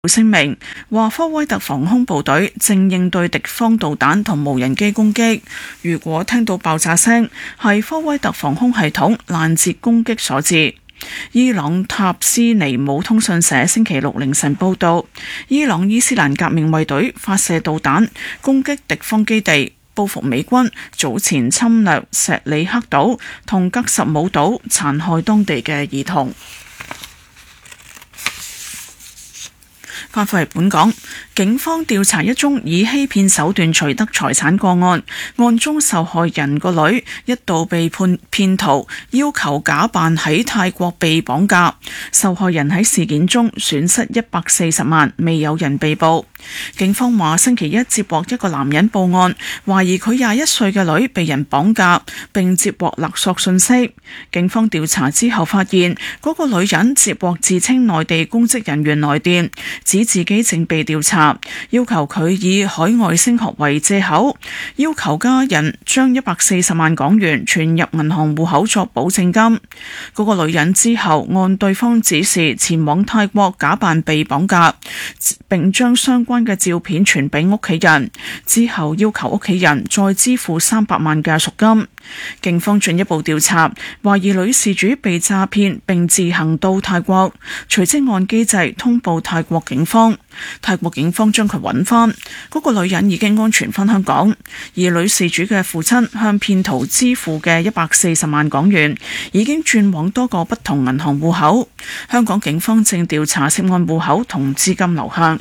聲明話科威特防空部隊正應對敵方導彈同無人機攻擊，如果聽到爆炸聲，係科威特防空系統攔截攻擊所致。伊朗塔斯尼姆通訊社星期六凌晨報道，伊朗伊斯蘭革命衛隊發射導彈攻擊敵方基地，報復美軍早前侵略錫里克島同吉什姆島，殘害當地嘅兒童。翻返嚟本港，警方調查一宗以欺騙手段取得財產個案，案中受害人個女一度被判騙徒要求假扮喺泰國被綁架，受害人喺事件中損失140萬，未有人被捕。警方話星期一接獲一個男人報案，懷疑佢21歲嘅女被人綁架，並接獲勒索信息。警方調查之後發現，嗰個女人接獲自稱內地公職人員來電，指自己正被調查，要求佢以海外升學為借口，要求家人將140萬港元存入銀行戶口作保證金。嗰個女人之後按對方指示前往泰國假扮被綁架，並將相關嘅照片傳俾屋企人，之後要求屋企人再支付300萬嘅贖金。警方進一步調查，懷疑女事主被詐騙並自行到泰國，隨即按機制通報泰國警方。泰國警方將佢揾翻，嗰個女人已經安全返香港，而女事主嘅父親向騙徒支付嘅140萬港元已經轉往多個不同銀行戶口。香港警方正調查涉案戶口同資金流向。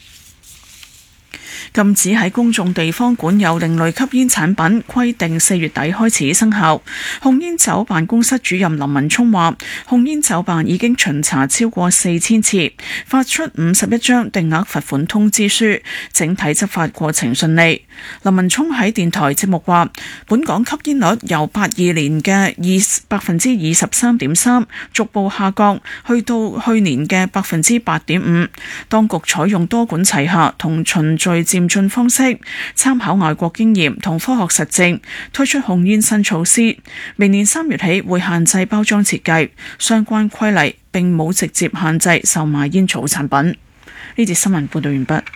禁止喺公眾地方管有另類吸煙產品規定4月底開始生效。控煙酒辦公室主任林文聰話，控煙酒辦已經巡查超過4000次，發出51張定額罰款通知書，整體執法過程順利。林文聰喺電台節目話，本港吸煙率由82年嘅23.3%逐步下降，去到去年嘅8.5%。當局採用多管齊下同循序漸進方式，參考外國經驗同科學實證，推出控煙新措施。明年3月起會限制包裝設計，相關規例並冇直接限制售賣煙草產品。呢節新聞報道完畢。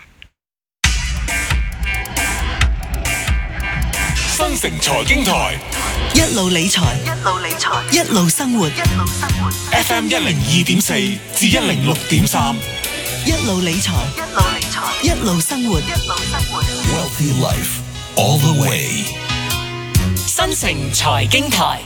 新城財經台， 一路理財，一路生活。 FM 102.4至106.3， 一路理財，一路生活。 Wealthy Life all the way。 新城財經台，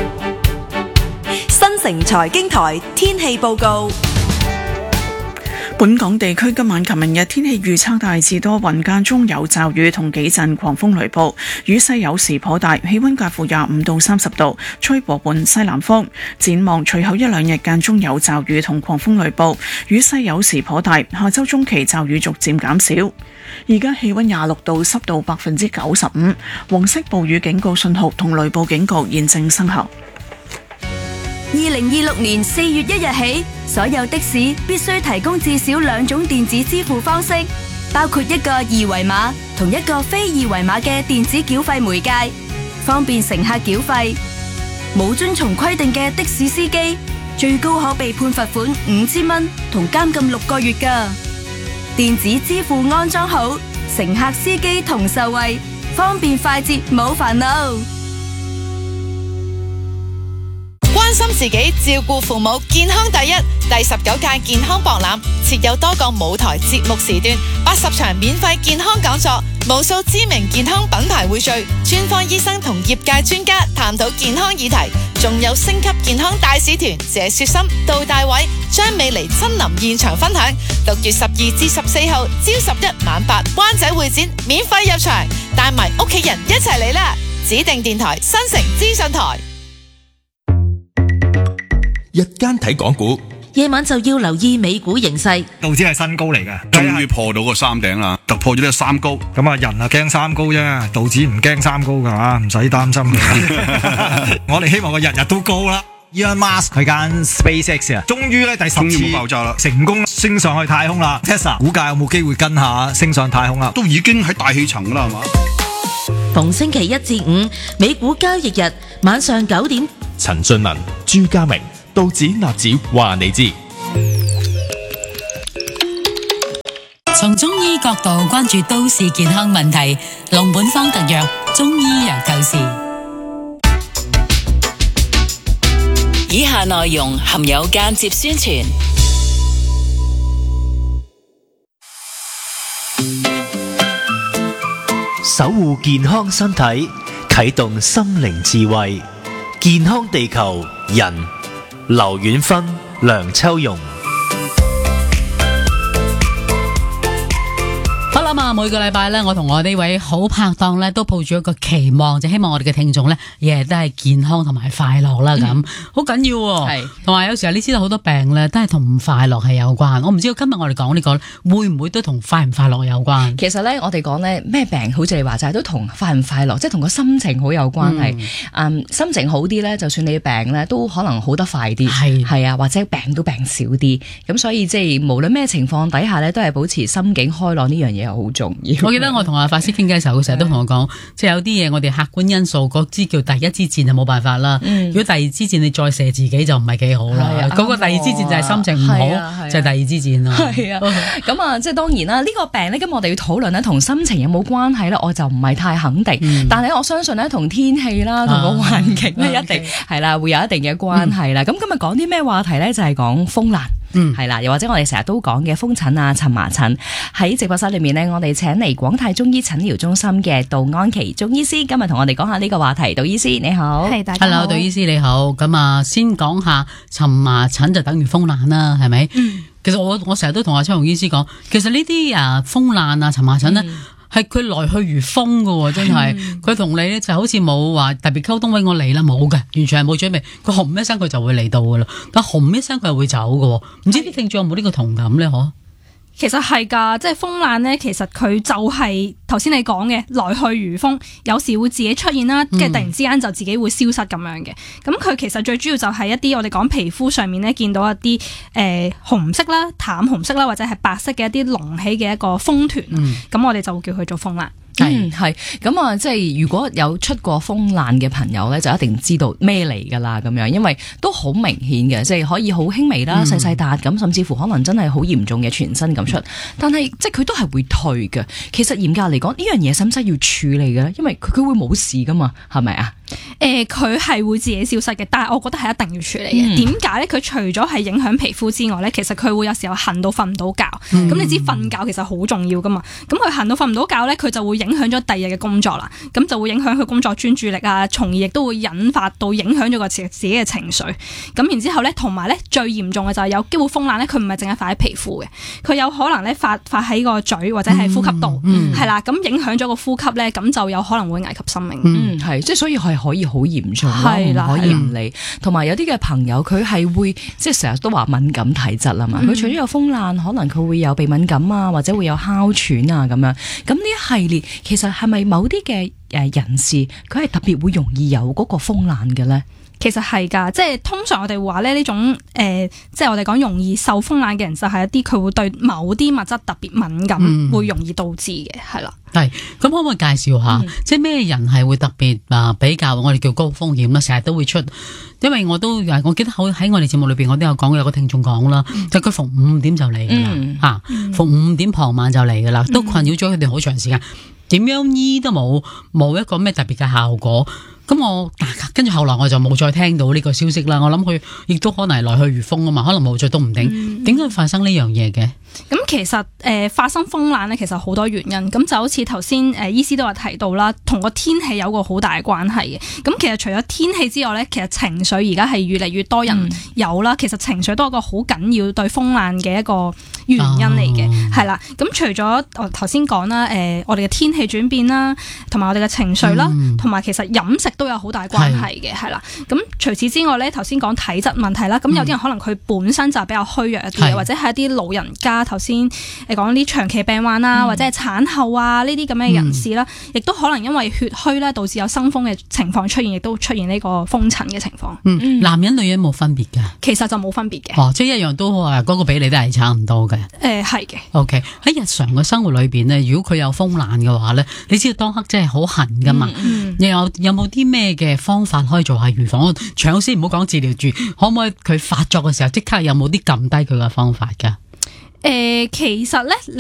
新城財經台天氣報告。 本港地區今晚及明日天氣預測大致多雲間中有驟雨同幾陣狂風雷暴，雨勢有時頗大，氣溫介乎25到30度，吹和緩西南風。展望隨後一兩日間中有驟雨同狂風雷暴，雨勢有時頗大，下周中期驟雨逐漸減少。而家氣溫26度，濕度95%，黃色暴雨警告信號同雷暴警告現正生效。 2026年4月1日起，所有的士必須提供至少2種電子支付方式，包括一個二維碼同一個非二維碼嘅電子繳費媒介，方便乘客繳費。冇遵從規定嘅的士司機，最高可被判罰款5000蚊同監禁6個月㗎。電子支付安裝好，乘客司機同受惠，方便快捷冇煩惱。 關心自己，照顧父母，健康第一。第19屆健康博覽設有多個舞台節目時段，80場免費健康講座，無數知名健康品牌匯聚，專科醫生同業界專家探討健康議題，仲有星級健康大使團謝雪心、杜大偉、張美妮親臨現場分享。6月12至14號，朝11晚8，灣仔會展免費入場，帶埋屋企人一齊嚟啦！指定電台新城資訊台。 日間睇港股， 夜晚就要留意美股形勢。 道指係新高嚟嘅， 終於破到個三頂啦，突破咗呢個三高。 咁啊，人啊驚三高啫，道指唔驚三高噶嘛，唔使擔心嘅。我哋希望佢日日都高啦。Elon Musk 佢間 SpaceX 啊，終於咧第10次冇爆炸啦， 成功升上去太空啦。Tesla 股價有冇機會跟下升上太空啊？ 都已經喺大氣層啦，係嘛？ 逢星期1至5美股交易日晚上9點， 陳俊文、朱家明。道指、納指話你知。 從中醫角度關注都市健康問題，龍本方特約中醫藥透視。 以下內容含有間接宣傳。 守護健康身體，啟動心靈智慧，健康地球人。劉遠芬、梁秋容。 好啦嘛，每個禮拜咧，我同我呢位好拍檔咧，都抱住一個期望，就希望我哋嘅聽眾咧，日日都係健康同埋快樂啦，咁好緊要喎。係，同埋有時候你知道好多病咧，都係同唔快樂係有關。我唔知道今日我哋講呢個會唔會都同快唔快樂有關？ 其實咧，我哋講咧咩病，好似你話齋，都同快唔快樂，即係同個心情好有關係。心情好啲咧，就算你病咧，都可能好得快啲。係啊，或者病都病少啲。咁所以即係無論咩情況底下咧，都係保持心境開朗呢樣嘢好重要。 我記得我同阿法師傾偈嘅時候，佢成日都同我講，即係有啲嘢我哋客觀因素嗰支叫第一支箭就冇辦法啦。如果第二支箭你再射自己就唔係幾好啦。嗰個第二支箭就係心情唔好，就係第二支箭咯。 係啊，咁啊，即係當然啦。呢個病咧，今日我哋要討論咧，同心情有冇關係咧？我就唔係太肯定。但係我相信咧，同天氣啦，同個環境咧，一定係啦，會有一定嘅關係啦。咁今日講啲咩話題咧？就係講風爛。係啦，又或者我哋成日都講嘅風疹啊、蕁麻疹。喺直播室裏面呢，我哋請嚟廣泰中醫診療中心嘅杜安琪中醫師，今日同我哋講下呢個話題。杜醫師你好， 係大家好。 Hello， 杜醫師你好。咁啊，先講下蕁麻疹就等於風爛啦，係咪？其實我成日都同阿秋容醫師講，其實呢啲風爛啊、蕁麻疹呢。係佢來去如風噶，真係佢同你咧就好似冇話特別溝通，俾我嚟啦，冇嘅，完全係冇準備。佢紅一聲佢就會嚟到噶啦，但紅一聲佢又會走噶，唔知啲聽眾有冇呢個同感咧？嗬？ 其實係噶，即係風爛咧，其實佢就係頭先你講嘅來去如風，有時會自己出現啦，跟住突然之間就自己會消失咁樣嘅。咁佢其實最主要就係一啲我哋講皮膚上面咧見到一啲紅色啦、淡紅色啦或者係白色嘅一啲隆起嘅一個風團，咁我哋就會叫佢做風爛。 係咁啊！即係如果有出過風爛嘅朋友咧，就一定知道咩嚟噶啦咁樣，因為都好明顯嘅，即係可以好輕微啦、細細笪咁，甚至乎可能真係好嚴重嘅全身咁出。但係即係佢都係會退嘅。其實嚴格嚟講，呢樣嘢使唔使要處理嘅咧？因為佢會冇事噶嘛，係咪啊？ 佢係會自己消失嘅，但係我覺得係一定要處理嘅。點解咧？佢除咗係影響皮膚之外咧，其實佢會有時候痕到瞓唔到覺。咁你知瞓覺其實好重要噶嘛？咁佢痕到瞓唔到覺咧，佢就會影響咗第二日嘅工作啦。咁就會影響佢工作專注力啊，從而亦都會引發到影響咗個自己嘅情緒。咁然之後咧，同埋咧最嚴重嘅就係有機會風爛咧，佢唔係淨係發喺皮膚嘅，佢有可能咧發喺個嘴或者係呼吸道，係啦。咁影響咗個呼吸咧，咁就有可能會危及生命。 係即係所以係可以好嚴重咯，唔可以唔理。同埋有啲嘅朋友佢係會即係成日都話敏感體質啦嘛，佢除咗有風爛，可能佢會有鼻敏感啊，或者會有哮喘啊咁樣。咁呢一系列其實係咪某啲嘅人士佢係特別會容易有嗰個風爛嘅咧？ 其實係㗎，即係通常我哋話咧呢種即係我哋講容易受風爛嘅人，就係一啲佢會對某啲物質特別敏感，會容易導致嘅，係啦。 係，咁可唔可以介紹下，即係咩人係會特別比較我哋叫高風險啦？成日都會出，因為我記得喺我哋節目裏邊，我都有講過，有個聽眾講啦，就佢逢5點就嚟㗎啦，逢5點傍晚就嚟㗎啦，都困擾咗佢哋好長時間，點樣醫都冇一個咩特別嘅效果。咁我跟住後來我就冇再聽到呢個消息啦。我諗佢亦都可能係來去如風啊嘛，可能冇再都唔定。點解會發生呢樣嘢嘅？ 咁其實發生風爛咧，其實好多原因。咁就好似頭先醫師都話提到啦，同個天氣有個好大嘅關係嘅。咁其實除咗天氣之外咧，其實情緒而家係越嚟越多人有啦。其實情緒都係一個好緊要對風爛嘅一個原因嚟嘅，係啦。咁除咗我頭先講啦，我哋嘅天氣轉變啦，同埋我哋嘅情緒啦，同埋其實飲食都有好大關係嘅，係啦。咁除此之外咧，頭先講體質問題啦，咁有啲人可能佢本身就係比較虛弱一啲嘅，或者係一啲老人家，頭先你講啲長期病患啊，或者係產後啊呢啲咁嘅人士啦，亦都可能因為血虛咧，導致有生風嘅情況出現，亦都出現呢個風疹嘅情況。 男人女人冇分別㗎？ 其實就冇分別嘅。 即係一樣都話嗰個比例都係差唔多嘅。 係嘅。 OK， 喺日常嘅生活裏邊咧，如果佢有風爛嘅話咧，你知道當刻真係好痕㗎嘛？有冇啲咩嘅方法可以做下預防？長先唔好講治療住，可唔可以佢發作嘅時候即刻有冇啲撳低佢嘅方法㗎？ 其實咧。